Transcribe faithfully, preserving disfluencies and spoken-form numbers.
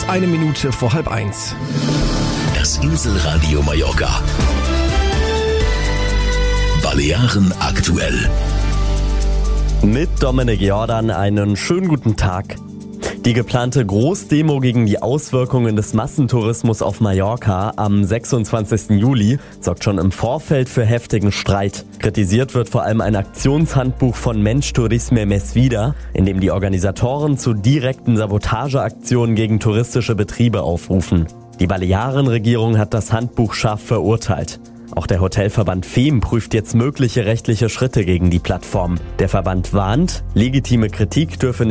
eine Minute vor halb eins. Das Inselradio Mallorca. Balearen aktuell. Mit Dominik Jordan einen schönen guten Tag. Die geplante Großdemo gegen die Auswirkungen des Massentourismus auf Mallorca am sechsundzwanzigsten Juli sorgt schon im Vorfeld für heftigen Streit. Kritisiert wird vor allem ein Aktionshandbuch von Mensch Turisme Mes Vida, in dem die Organisatoren zu direkten Sabotageaktionen gegen touristische Betriebe aufrufen. Die Balearenregierung hat das Handbuch scharf verurteilt. Auch der Hotelverband F E M prüft jetzt mögliche rechtliche Schritte gegen die Plattform. Der Verband warnt, legitime Kritik dürfe